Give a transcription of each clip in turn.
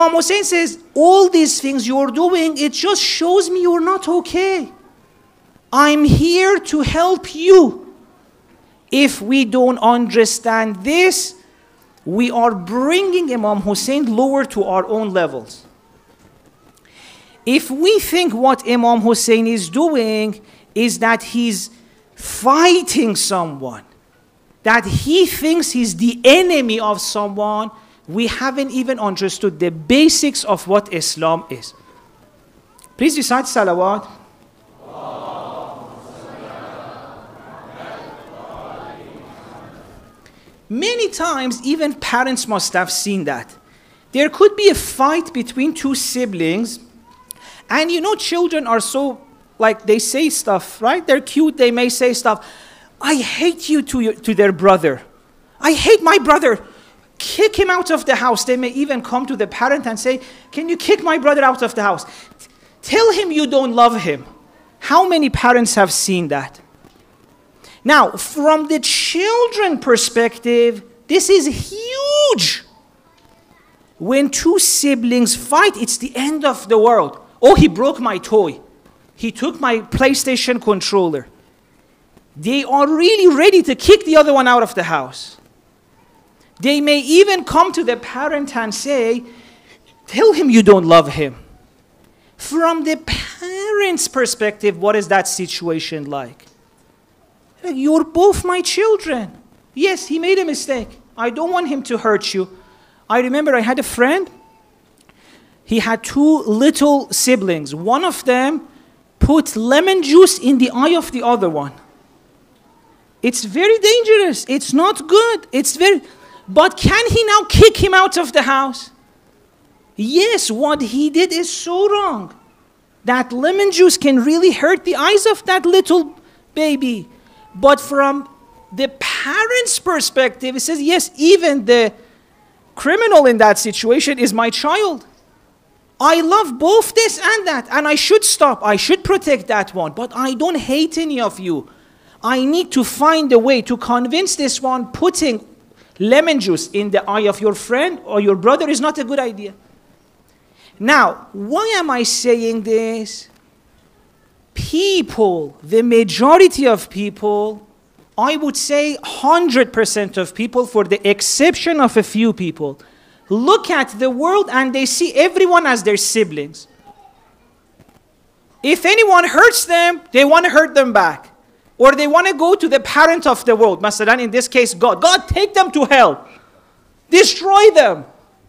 Hussein says, all these things you're doing, it just shows me you're not okay. I'm here to help you. If we don't understand this, we are bringing Imam Hussein lower to our own levels. If we think what Imam Hussein is doing is that he's fighting someone, that he thinks he's the enemy of someone, we haven't even understood the basics of what Islam is. Please recite salawat. Many times, even parents must have seen that. There could be a fight between two siblings, and children are so, they say stuff, right? They're cute, they may say stuff. I hate you to their brother. I hate my brother. Kick him out of the house. They may even come to the parent and say, can you kick my brother out of the house? Tell him you don't love him. How many parents have seen that? Now, from the children perspective, this is huge. When two siblings fight, it's the end of the world. Oh, he broke my toy. He took my PlayStation controller. They are really ready to kick the other one out of the house. They may even come to the parent and say, tell him you don't love him. From the parent's perspective, what is that situation like? You're both my children. Yes, he made a mistake. I don't want him to hurt you. I remember I had a friend. He had two little siblings. One of them put lemon juice in the eye of the other one. It's very dangerous. It's not good. But can he now kick him out of the house? Yes, what he did is so wrong. That lemon juice can really hurt the eyes of that little baby. But from the parent's perspective, it says, yes, even the criminal in that situation is my child. I love both this and that, and I should stop. I should protect that one, but I don't hate any of you. I need to find a way to convince this one putting lemon juice in the eye of your friend or your brother is not a good idea. Now, why am I saying this? People, the majority of people, I would say 100% of people, for the exception of a few people, look at the world and they see everyone as their siblings. If anyone hurts them, they want to hurt them back. Or they want to go to the parent of the world. Masalan, in this case, God. God, take them to hell. Destroy them.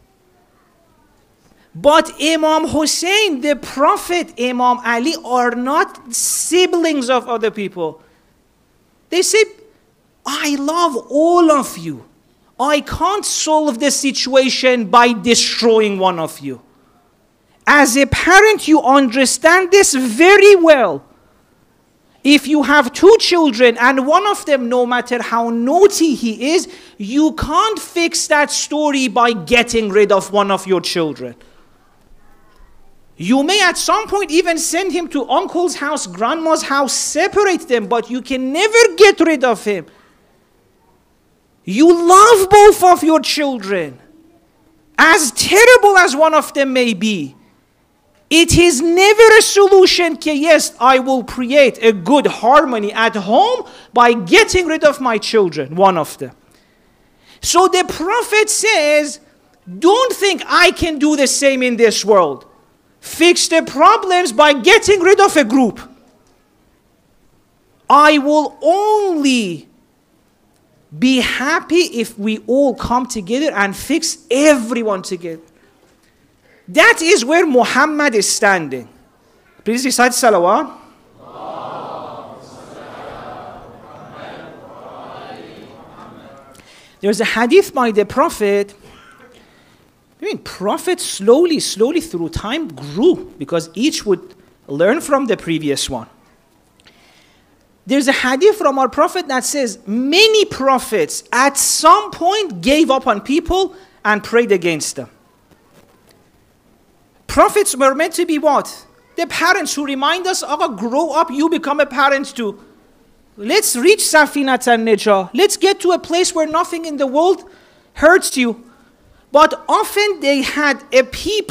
But Imam Hussein, the Prophet, Imam Ali are not siblings of other people. They say, I love all of you. I can't solve the situation by destroying one of you. As a parent, you understand this very well. If you have two children and one of them, no matter how naughty he is, you can't fix that story by getting rid of one of your children. You may at some point even send him to uncle's house, grandma's house, separate them, but you can never get rid of him. You love both of your children. As terrible as one of them may be, it is never a solution that, yes, I will create a good harmony at home by getting rid of my children, one of them. So the Prophet says, don't think I can do the same in this world. Fix the problems by getting rid of a group. I will only be happy if we all come together and fix everyone together. That is where Muhammad is standing. Please recite salawat. There's a hadith by the Prophet. Prophet slowly through time grew because each would learn from the previous one. There's a hadith from our Prophet that says many prophets at some point gave up on people and prayed against them. Prophets were meant to be what? The parents who remind us, grow up, you become a parent too. Let's reach Safinat an-Najah. Let's get to a place where nothing in the world hurts you. but often they had a people